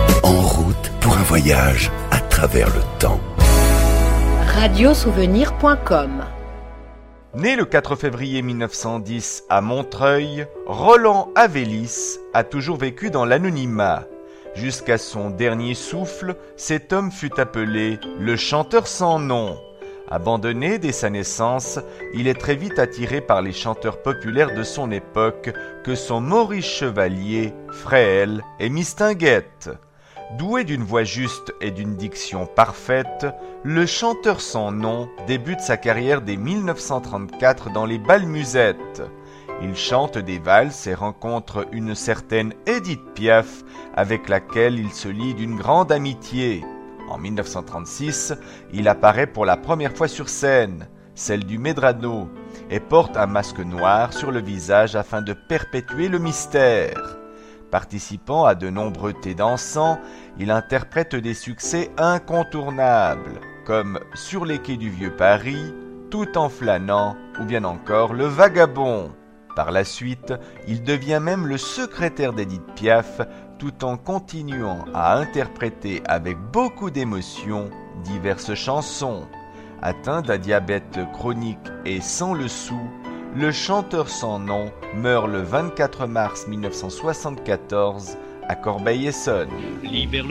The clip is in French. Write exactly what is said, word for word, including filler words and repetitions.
En route pour un voyage à travers le temps. radio souvenir point com. Né le quatre février mille neuf cent dix à Montreuil, Roland Avélis a toujours vécu dans l'anonymat. Jusqu'à son dernier souffle, cet homme fut appelé le chanteur sans nom. Abandonné dès sa naissance, il est très vite attiré par les chanteurs populaires de son époque que sont Maurice Chevalier, Fréhel et Mistinguett. Doué d'une voix juste et d'une diction parfaite, le chanteur sans nom débute sa carrière dès mille neuf cent trente-quatre dans les bals musettes. Il chante des valses et rencontre une certaine Édith Piaf avec laquelle il se lie d'une grande amitié. En mille neuf cent trente-six, il apparaît pour la première fois sur scène, celle du Medrano, et porte un masque noir sur le visage afin de perpétuer le mystère. Participant à de nombreux thés dansants, il interprète des succès incontournables, comme Sur les quais du Vieux Paris, Tout en flânant, ou bien encore Le Vagabond. Par la suite, il devient même le secrétaire d'Édith Piaf, tout en continuant à interpréter avec beaucoup d'émotion diverses chansons. Atteint d'un diabète chronique et sans le sou, le chanteur sans nom meurt le vingt-quatre mars mille neuf cent soixante-quatorze à Corbeil-Essonnes. Libère